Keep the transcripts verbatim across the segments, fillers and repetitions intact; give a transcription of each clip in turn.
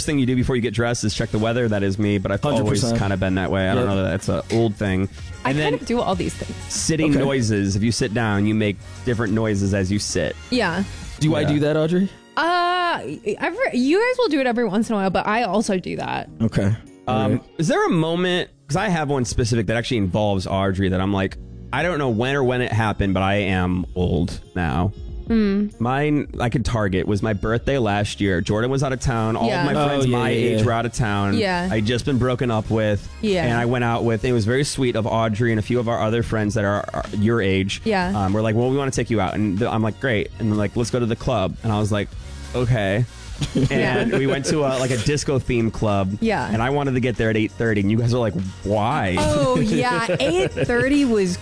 first thing you do before you get dressed is check the weather. That is me, but I've one hundred percent always kind of been that way. I don't yep. know that that's an old thing. And I then kind of do all these things. Sitting okay. noises. If you sit down, you make different noises as you sit. Yeah. Do yeah. I do that, Audrey? Uh, every, you guys will do it every once in a while, but I also do that. Okay. Um, right. Is there a moment, because I have one specific that actually involves Audrey, that I'm like, I don't know when or when it happened, but I am old now. Mm. Mine, I could target, was my birthday last year. Jordan was out of town. All yeah. of my friends oh, yeah, my yeah, age yeah. were out of town. Yeah. I'd just been broken up with. Yeah. And I went out with, it was very sweet of Audrey and a few of our other friends that are, are your age. Yeah. Um, we're like, well, we want to take you out. And I'm like, great. And they're like, let's go to the club. And I was like, okay. And yeah. we went to a, like a disco themed club. Yeah. And I wanted to get there at eight thirty. And you guys were like, why? Oh, yeah. eight thirty was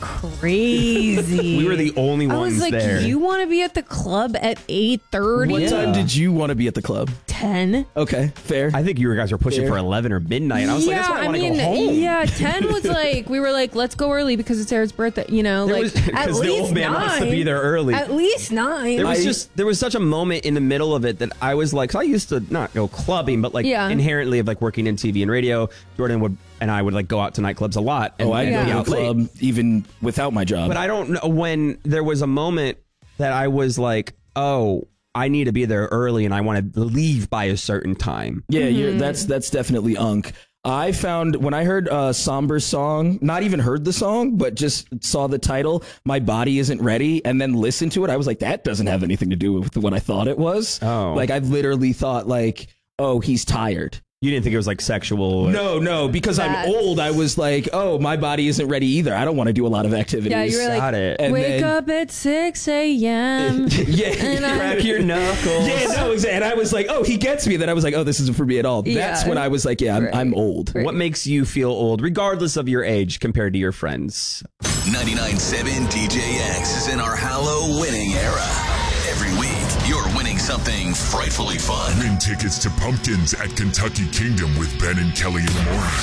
crazy. We were the only ones I was like, there. you want to be at the club at eight thirty? What yeah. time did you want to be at the club? ten. Okay, fair. I think you guys were pushing fair. for eleven or midnight. I was yeah, like, that's why I, I want to mean, go home. yeah, ten was like, we were like, let's go early because it's Sarah's birthday. You know, There like, was- at 'cause the least old man nine. wants to be there early. At least nine. There was I- just there was such a moment in the middle of it that I was like, 'cause I used to not go clubbing, but like Yeah. inherently of like working in T V and radio. Jordan would and I would like go out to nightclubs a lot. And, oh, I and go be to out the club late. even without my job. But I don't know when there was a moment that I was like, oh, I need to be there early and I want to leave by a certain time. Yeah, Mm-hmm. you're, that's that's definitely unk. I found when I heard uh, Somber's song, not even heard the song, but just saw the title, My Body Isn't Ready, and then listened to it. I was like, that doesn't have anything to do with what I thought it was. Oh. Like, I literally thought, like, oh, he's tired. You didn't think it was like sexual? Or- No, no, because That's- I'm old. I was like, oh, my body isn't ready either. I don't want to do a lot of activities. Yeah, you were like, Got it. And wake then- up at six a.m. yeah, And I- Crack your knuckles. yeah, no, exactly. And I was like, oh, he gets me. Then I was like, oh, this isn't for me at all. That's Yeah. when I was like, yeah, I'm, Right. I'm old. Right. What makes you feel old, regardless of your age, compared to your friends? ninety-nine point seven D J X is in our Hallow winning era. Every week, you're winning something frightfully fun. Win tickets to Pumpkins at Kentucky Kingdom with Ben and Kelly in the morning.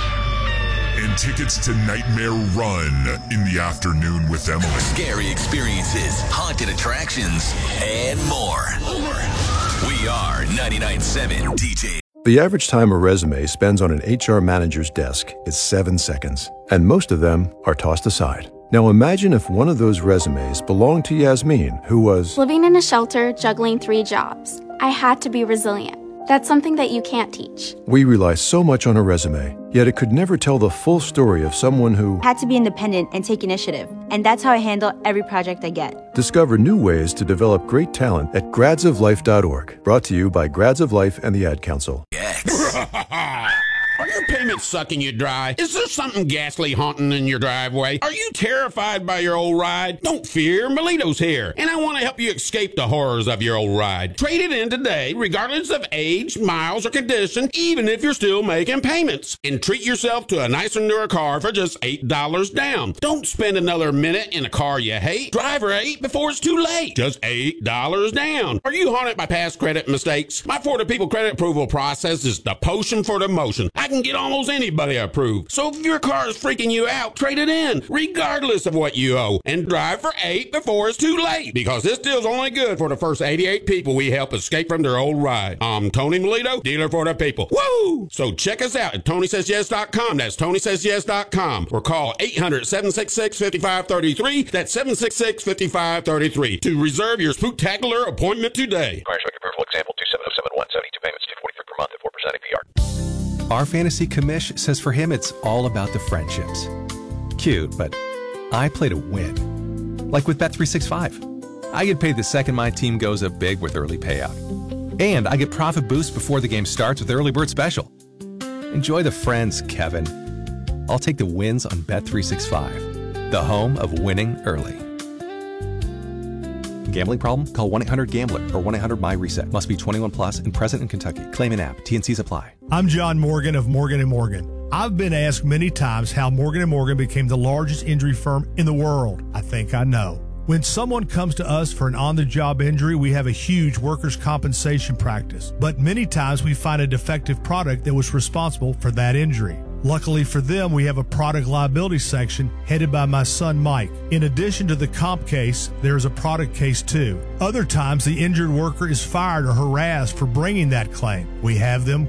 And tickets to Nightmare Run in the afternoon with Emily. Scary experiences, haunted attractions, and more. We are ninety-nine point seven D J. The average time a resume spends on an H R manager's desk is seven seconds, and most of them are tossed aside. Now imagine if one of those resumes belonged to Yasmin, who was living in a shelter, juggling three jobs. I had to be resilient. That's something that you can't teach. We rely so much on a resume, yet it could never tell the full story of someone who had to be independent and take initiative. And that's how I handle every project I get. Discover new ways to develop great talent at grads of life dot org. Brought to you by Grads of Life and the Ad Council. Are your payments sucking you dry? Is there something ghastly haunting in your driveway? Are you terrified by your old ride? Don't fear, Melito's here, and I want to help you escape the horrors of your old ride. Trade it in today, regardless of age, miles, or condition, even if you're still making payments. And treat yourself to a nicer, newer car for just eight dollars down. Don't spend another minute in a car you hate. Drive her eight before it's too late. Just eight dollars down. Are you haunted by past credit mistakes? My Florida People credit approval process is the potion for the motion. I can get almost anybody approved. So if your car is freaking you out, trade it in, regardless of what you owe, and drive for eight before it's too late. Because this deal's only good for the first eighty-eight people we help escape from their old ride. I'm Tony Melito, dealer for the people. Woo! So check us out at Tony Says Yes dot com. That's Tony Says Yes dot com. Or call eight hundred, seven six six, five five three three. That's seven six six, five five three three to reserve your spooktacular appointment today. Price approval example two seven zero seven one, seventy-two payments, two forty-three per month at four percent A P R. Our fantasy commish says for him it's all about the friendships. Cute, but I play to win. Like with Bet three sixty-five. I get paid the second my team goes up big with early payout. And I get profit boost before the game starts with Early Bird Special. Enjoy the friends, Kevin. I'll take the wins on Bet three sixty-five, the home of winning early. Gambling problem? Call one eight hundred gambler or one eight hundred my reset. Must be twenty-one plus and present in Kentucky. Claim an app. T N Cs apply. I'm John Morgan of Morgan and Morgan. I've been asked many times how Morgan and Morgan became the largest injury firm in the world. I think I know. When someone comes to us for an on-the-job injury, we have a huge workers' compensation practice. But many times we find a defective product that was responsible for that injury. Luckily for them, we have a product liability section headed by my son Mike. In addition to the comp case, there is a product case too. Other times, the injured worker is fired or harassed for bringing that claim. We have them